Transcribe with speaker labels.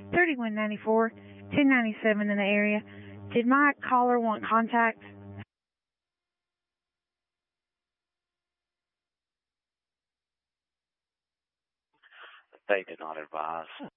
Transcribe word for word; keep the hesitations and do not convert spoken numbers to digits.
Speaker 1: thirty-one ninety-four, ten ninety-seven in the area. Did my caller want contact?
Speaker 2: They did not advise.